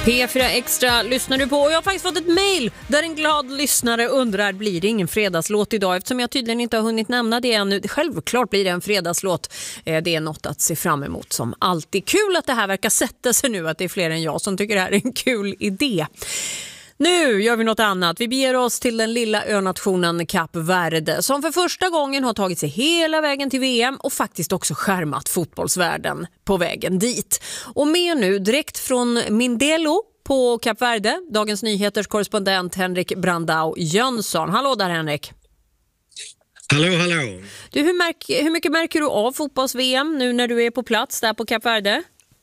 P4 Extra lyssnar du på, och jag har faktiskt fått ett mejl där en glad lyssnare undrar: blir det ingen fredagslåt idag? Eftersom jag tydligen inte har hunnit nämna det ännu. Självklart blir det en fredagslåt. Det är något att se fram emot som alltid. Kul att det här verkar sätta sig nu, att det är fler än jag som tycker det här är en kul idé. Nu gör vi något annat. Vi beger oss till den lilla önationen Kap Verde, som för första gången har tagit sig hela vägen till VM och faktiskt också skärmat fotbollsvärlden på vägen dit. Och med nu direkt från Mindelo på Kap Verde, Dagens Nyheters korrespondent Henrik Brandao Jönsson. Hallå där, Henrik. Hallå. Du, hur mycket märker du av fotbolls-VM nu när du är på plats där på Kap Verde?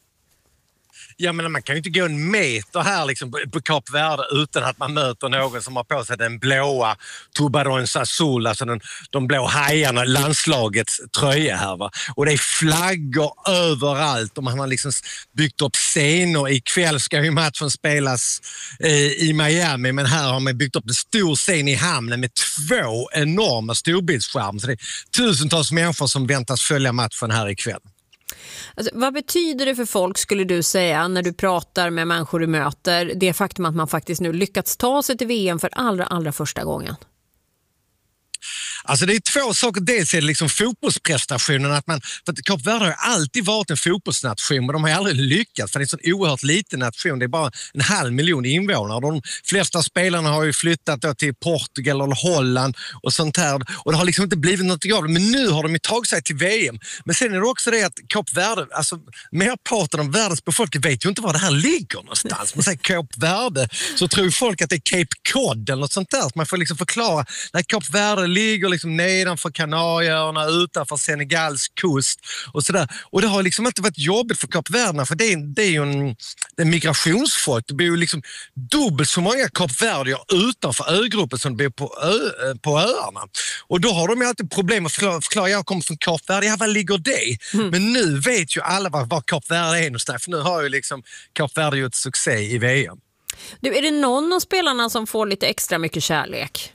Ja, men man kan ju inte gå en meter här liksom på Kap Verde utan att man möter någon som har på sig den blåa Tubarões Azul, alltså de blå hajarna, landslagets tröja här, va. Och det är flaggor överallt och man har liksom byggt upp scener. Ikväll ska ju matchen spelas i Miami, men här har man byggt upp en stor scen i hamnen med 2 enorma storbildsskärmar. Så det är tusentals människor som väntas följa matchen här ikväll. Alltså, vad betyder det för folk, skulle du säga, när du pratar med människor du möter, det faktum att man faktiskt nu lyckats ta sig till VM för allra första gången? Alltså det är 2 saker. Dels är det liksom fotbollsprestationen. För att Kap Verde har alltid varit en fotbollsnation, men de har aldrig lyckats. För det är en sån oerhört liten nation. Det är bara 500 000 invånare. De flesta spelarna har ju flyttat då till Portugal eller Holland och sånt här. Och det har liksom inte blivit något av det. Men nu har de ju tagit sig till VM. Men sen är det också det att Kap Verde, alltså merparten av världens befolkning vet ju inte var det här ligger någonstans. Man säger Kap Verde så tror folk att det är Cape Cod eller något sånt där. Så man får liksom förklara när Kap Verde ligger liksom nedanför Kanarieöarna, utanför Senegals kust och sådär. Och det har liksom inte varit jobbigt för kapverderna, för det är ju en migrationsfolk. Det blir ju liksom dubbelt så många kapverdier utanför ögruppen som det blir på öarna. Och då har de ju alltid problem att förklara, jag kommer från Kap Verde, ja, var ligger det? Men nu vet ju alla var Kap Verde är någonstans, för nu har ju liksom Kap Verde gjort succé i VM. Du, är det någon av spelarna som får lite extra mycket kärlek?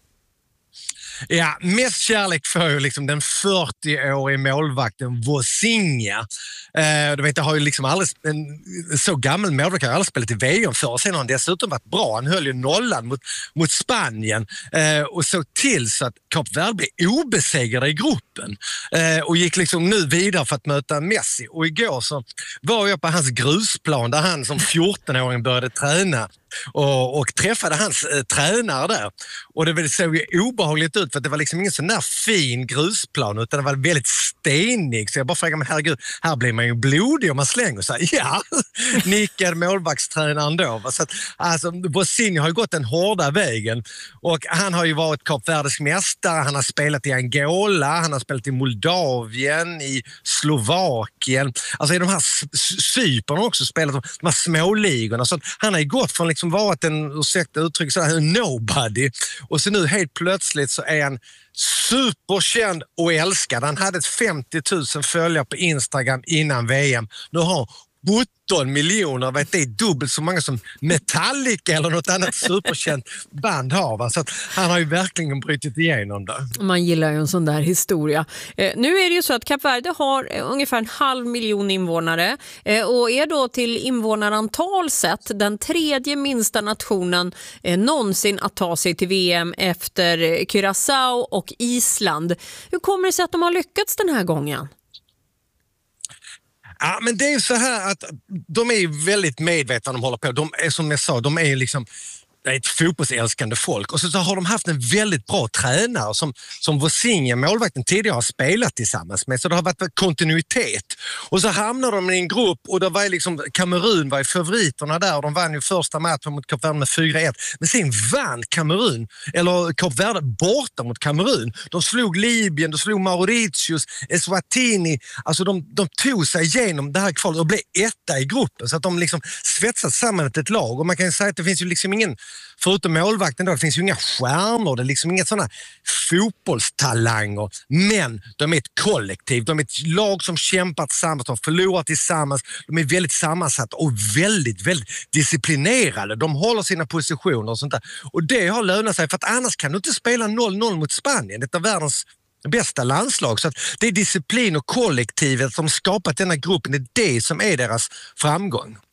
Ja, mest kärlek för ju liksom den 40-åriga målvakten Vozinha. Du vet, jag har ju liksom aldrig en så gammal målvakt har aldrig spelat i VM för. Sen har han dessutom varit bra. Han höll ju nollan mot Spanien och såg till så att Kap Verde blev obesegrade i gruppen och gick liksom nu vidare för att möta Messi. Och igår så var jag på hans grusplan där han som 14-åring började träna och träffade hans tränare där. Och det såg ju obehagligt ut, för att det var liksom ingen sån där fin grusplan, utan det var väldigt stenig. Så jag bara frågade mig, herregud, här blir man ju blodig om man slänger sig. Ja, nickade målvaktstränaren då. Så att, alltså, Vozinha har ju gått den hårda vägen och han har ju varit Kap Verdes mästare. Han har spelat i Angola, han har spelat i Moldavien, i Slovakien. Alltså i de här Cypern också spelat de här småligorna. Så att han har ju gått från liksom varit en, ursäkta uttryck, så här, nobody. Och så nu helt plötsligt så är han superkänd och älskad. Han hade 50 000 följare på Instagram innan VM. Nu har 17 miljoner, vet det är dubbelt så många som Metallica eller något annat superkänt band har. Va? Så att han har ju verkligen brutit igenom det. Man gillar ju en sån där historia. Nu är det ju så att Kap Verde har ungefär 500 000 invånare och är då till invånarantal sett den 3:e minsta nationen någonsin att ta sig till VM efter Curaçao och Island. Hur kommer det sig att de har lyckats den här gången? Ja, men det är ju så här att de är ju väldigt medvetna de håller på. De är, som jag sa, de är liksom ett fotbollsälskande folk. Och så har de haft en väldigt bra tränare som Vozinha, målvakten, tidigare har spelat tillsammans med. Så det har varit kontinuitet. Och så hamnar de i en grupp och det var liksom, Kamerun var ju favoriterna där. Och de vann ju första matchen mot Kap Verde med 4-1. Men sen vann Kap Verde borta mot Kamerun. De slog Libyen, de slog Mauritius, Eswatini. Alltså de tog sig igenom det här kvalet och blev etta i gruppen. Så att de liksom svetsat samman ett lag. Och man kan ju säga att det finns ju liksom ingen, förutom målvakten då, det finns ju inga stjärnor, det är liksom inga sådana fotbollstalanger, men de är ett kollektiv, de är ett lag som kämpar tillsammans, de förlorar tillsammans, de är väldigt sammansatta och väldigt, väldigt disciplinerade, de håller sina positioner och sånt där, och det har lönat sig, för att annars kan du inte spela 0-0 mot Spanien, det är världens bästa landslag, så att det är disciplin och kollektivet som skapat denna gruppen, det är det som är deras framgång.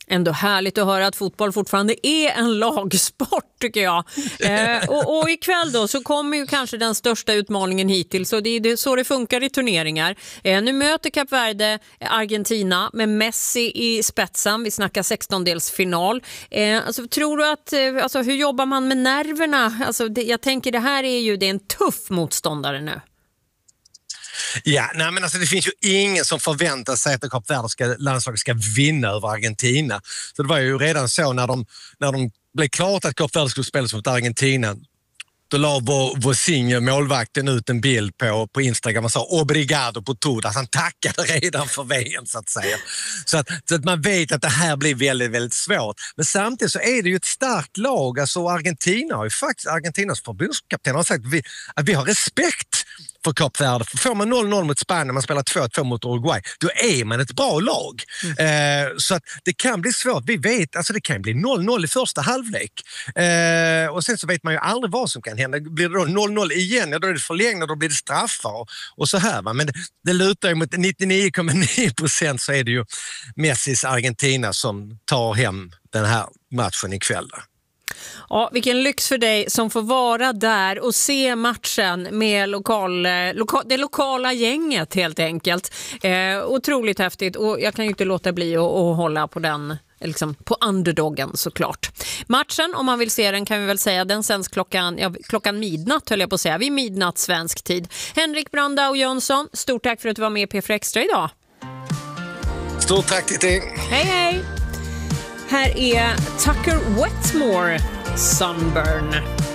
Ändå härligt att höra att fotboll fortfarande är en lagsport, tycker jag. Och ikväll då så kommer ju kanske den största utmaningen hittills, så det är så det funkar i turneringar. Nu möter Kap Verde Argentina med Messi i spetsen. Vi snackar 16-delsfinal. Alltså, tror du att, hur jobbar man med nerverna? Alltså, jag tänker det är en tuff motståndare nu. Ja, nej, men alltså det finns ju ingen som förväntar sig att Kap Verde landslaget ska vinna över Argentina. Så det var ju redan så när de blev klart att Kap Verde skulle spela mot Argentina. Då la Vozinha, målvakten, ut en bild på Instagram och sa obrigado på todo. Alltså han tackade redan för VM, så att säga. Så att man vet att det här blir väldigt, väldigt svårt. Men samtidigt så är det ju ett starkt lag. Alltså Argentina har ju faktiskt, Argentinas förbundskapten har sagt att vi har respekt för Kap Verde. Får man 0-0 mot Spanien, man spelar 2-2 mot Uruguay, då är man ett bra lag. Så att det kan bli svårt. Vi vet, alltså det kan bli 0-0 i första halvlek. Och sen så vet man ju aldrig vad som kan hända. Blir det då 0-0 igen, då är det förlängning, då blir det straffar och så här. Va? Men det lutar ju mot 99,9% så är det ju Messis Argentina som tar hem den här matchen ikväll. Ja, vilken lyx för dig som får vara där och se matchen med det lokala gänget helt enkelt. Otroligt häftigt, och jag kan ju inte låta bli att hålla på den, liksom på underdoggen såklart. Matchen, om man vill se den, kan vi väl säga, den sänds klockan midnatt, höll jag på att säga, vid midnatt svensk tid. Henrik Brandao Jönsson, stort tack för att du var med i P4 Extra idag. Stort tack till dig. Hej hej! Här är Tucker Wetmore, Sunburn.